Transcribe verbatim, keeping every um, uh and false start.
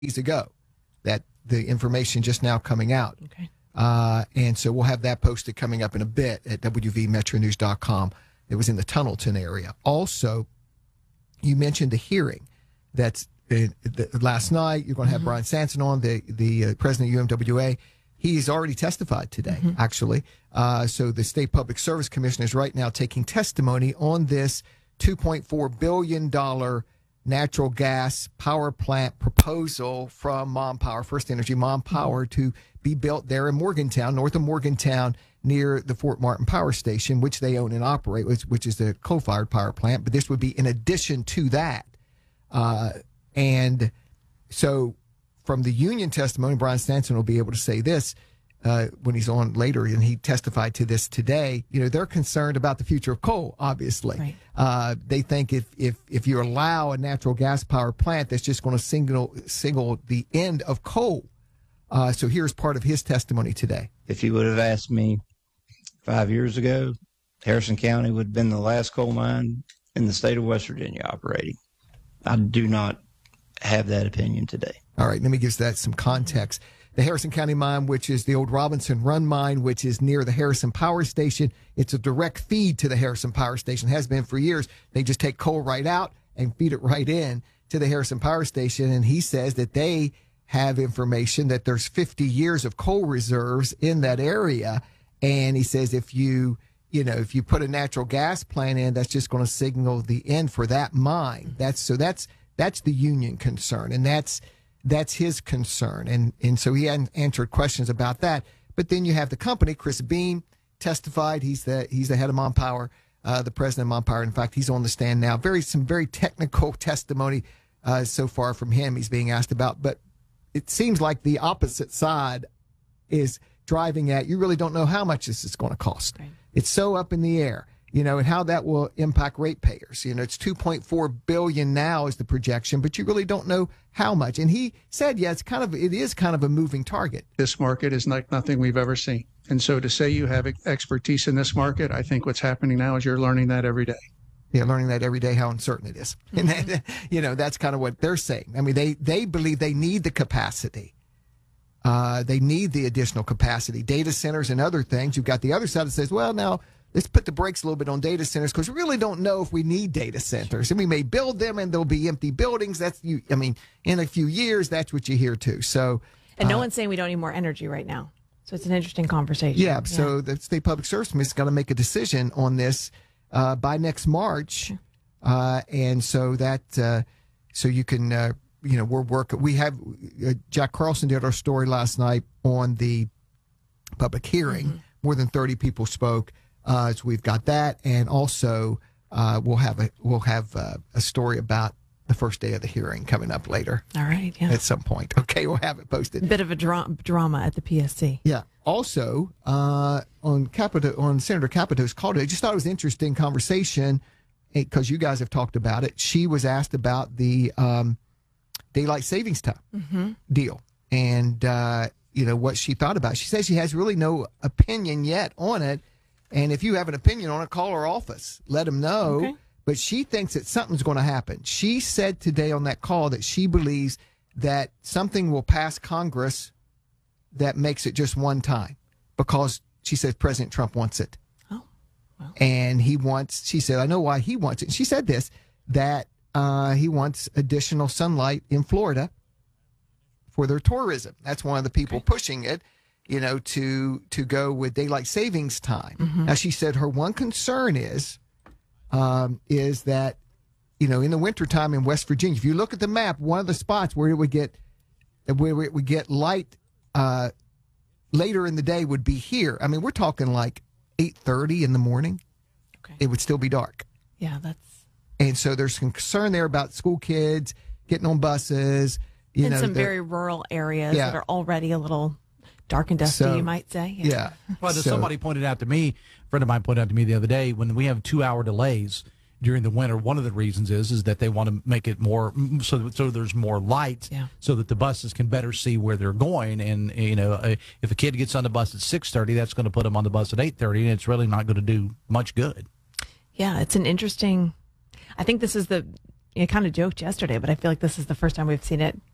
days ago that the information just now coming out. Okay. Uh, and so we'll have that posted coming up in a bit at w v metro news dot com. It was in the Tunnelton area. Also, you mentioned the hearing that's uh, the, last night. You're going to have mm-hmm. Brian Sanson on, the, the uh, president of U M W A. He's already testified today, mm-hmm. actually. Uh, so the State Public Service Commission is right now taking testimony on this two point four billion dollars natural gas power plant proposal from Mom Power, First Energy Mom Power, mm-hmm. to be built there in Morgantown, north of Morgantown, near the Fort Martin Power Station, which they own and operate, which, which is the coal-fired power plant. But this would be in addition to that. Uh, and so from the union testimony, Brian Sanson will be able to say this uh, when he's on later, and he testified to this today. You know, they're concerned about the future of coal, obviously. Right. Uh, they think if, if, if you allow a natural gas power plant, that's just going to signal, signal the end of coal. Uh, so here's part of his testimony today. If you would have asked me five years ago, Harrison County would have been the last coal mine in the state of West Virginia operating. I do not have that opinion today. All right, let me give that some context. The Harrison County mine, which is the old Robinson Run mine, which is near the Harrison Power Station. It's a direct feed to the Harrison Power Station, has been for years. They just take coal right out and feed it right in to the Harrison Power Station. And he says that they have information that there's fifty years of coal reserves in that area. And he says if you, you know, if you put a natural gas plant in, that's just going to signal the end for that mine. That's so that's that's the union concern, and that's that's his concern. And and so he hadn't answered questions about that. But then you have the company. Chris Beam testified. He's the he's the head of Mom Power, uh, the president of Mom Power. In fact, he's on the stand now. Very some very technical testimony uh, so far from him. He's being asked about, but it seems like the opposite side is driving at, you really don't know how much this is going to cost. Right. It's so up in the air, you know, and how that will impact ratepayers. You know, it's two point four billion dollars now is the projection, but you really don't know how much. And he said, yeah, it's kind of, it is kind of a moving target. This market is like nothing we've ever seen. And so to say you have expertise in this market, I think what's happening now is you're learning that every day. Yeah, learning that every day, how uncertain it is. Mm-hmm. And that, you know, that's kind of what they're saying. I mean, they, they believe they need the capacity. Uh, they need the additional capacity, data centers and other things. You've got the other side that says, well, now let's put the brakes a little bit on data centers because we really don't know if we need data centers. And we may build them and there'll be empty buildings. That's you. I mean, in a few years, that's what you hear too. So, and no uh, one's saying we don't need more energy right now. So it's an interesting conversation. Yeah. So yeah. The State Public Service Commission is going to make a decision on this uh, by next March. Uh, and so that, uh, so you can, uh, you know, we're working. We have uh, Jack Carlson did our story last night on the public hearing. Mm-hmm. More than thirty people spoke. Uh, so we've got that, and also uh, we'll have a we'll have uh, a story about the first day of the hearing coming up later. All right, yeah. At some point, okay, we'll have it posted. A bit of a dra- drama at the P S C. Yeah. Also, uh, on Capito, on Senator Capito's call today, I just thought it was an interesting conversation because you guys have talked about it. She was asked about the um, daylight savings time mm-hmm. deal, and uh, you know what she thought about it. She says she has really no opinion yet on it. And if you have an opinion on it, call our office. Let them know. Okay. But she thinks that something's going to happen. She said today on that call that she believes that something will pass Congress that makes it just one time because she says President Trump wants it. Oh, well. And he wants, she said, I know why he wants it. And she said this, that uh, he wants additional sunlight in Florida for their tourism. That's one of the people okay. pushing it. You know, to to go with daylight savings time. Mm-hmm. Now, she said her one concern is, um, is that, you know, in the wintertime in West Virginia, if you look at the map, one of the spots where it would get, where it would get light uh, later in the day would be here. I mean, we're talking like eight thirty in the morning. Okay. It would still be dark. Yeah, that's. And so there's some concern there about school kids getting on buses. You in know, some the, very rural areas yeah. that are already a little dark and dusty, so, you might say. Yeah. yeah. Well, so, somebody pointed out to me, a friend of mine pointed out to me the other day, when we have two-hour delays during the winter, one of the reasons is is that they want to make it more so so there's more light, yeah. so that the buses can better see where they're going. And you know, if a kid gets on the bus at six thirty, that's going to put them on the bus at eight thirty, and it's really not going to do much good. Yeah, it's an interesting. I think this is the. You kind of joked yesterday, but I feel like this is the first time we've seen it